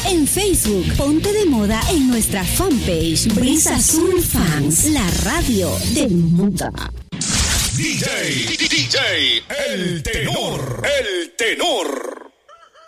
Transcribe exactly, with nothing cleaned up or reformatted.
en Facebook. Ponte de moda en nuestra fanpage Brisa Azul Fans, la radio de moda. D J, D J, el tenor, el tenor.